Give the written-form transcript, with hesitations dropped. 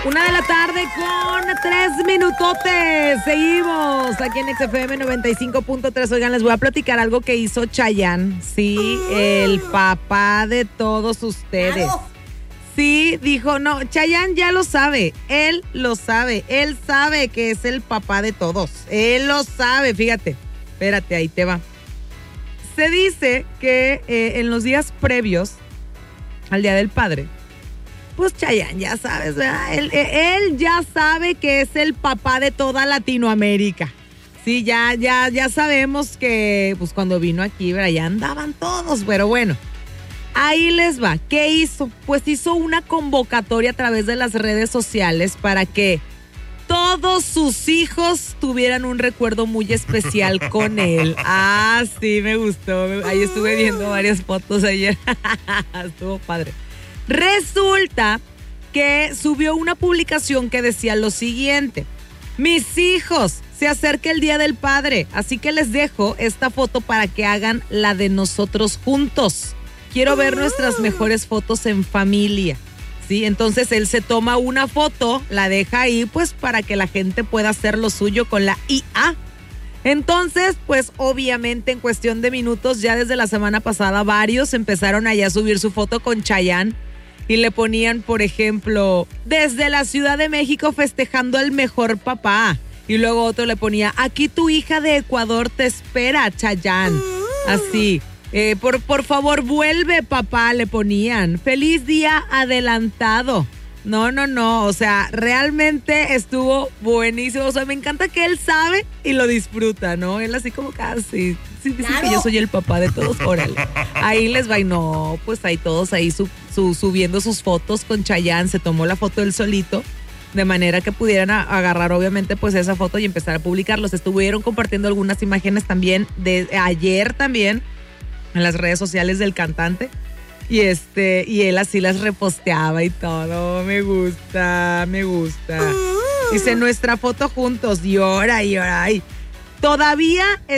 1:00 con 3 minutotes. Seguimos aquí en XFM 95.3. Oigan, les voy a platicar algo que hizo Chayanne. Sí, el papá de todos ustedes. Sí, dijo, no, Chayanne ya lo sabe. Él lo sabe. Él sabe que es el papá de todos. Él lo sabe, fíjate. Espérate, ahí te va. Se dice que en los días previos al Día del Padre, pues Chayanne, ya sabes, ¿verdad? Él ya sabe que es el papá de toda Latinoamérica. Sí, ya sabemos que pues cuando vino aquí, ¿verdad? Ya andaban todos, pero bueno. Ahí les va. ¿Qué hizo? Pues hizo una convocatoria a través de las redes sociales para que todos sus hijos tuvieran un recuerdo muy especial con él. Ah, sí, me gustó. Ahí estuve viendo varias fotos ayer. Estuvo padre. Resulta que subió una publicación que decía lo siguiente: mis hijos, se acerca el Día del Padre, así que les dejo esta foto para que hagan la de nosotros juntos. Quiero ver nuestras mejores fotos en familia. Sí, entonces él se toma una foto, la deja ahí pues para que la gente pueda hacer lo suyo con la IA. Entonces, pues obviamente en cuestión de minutos, ya desde la semana pasada, varios empezaron allá a subir su foto con Chayanne y le ponían, por ejemplo, desde la Ciudad de México festejando al mejor papá. Y luego otro le ponía, aquí tu hija de Ecuador te espera, Chayanne. Así. Por favor, vuelve, papá, le ponían. Feliz día adelantado. No, o sea, realmente estuvo buenísimo. O sea, me encanta que él sabe y lo disfruta, ¿no? Él así como casi, sí, dice que yo soy el papá de todos, órale. Ahí les va y no, pues ahí todos ahí subiendo sus fotos con Chayanne. Se tomó la foto él solito, de manera que pudieran agarrar obviamente pues esa foto y empezar a publicarlos. Estuvieron compartiendo algunas imágenes también de ayer también en las redes sociales del cantante y él así las reposteaba y todo. Me gusta. Dice, nuestra foto juntos, llora. Todavía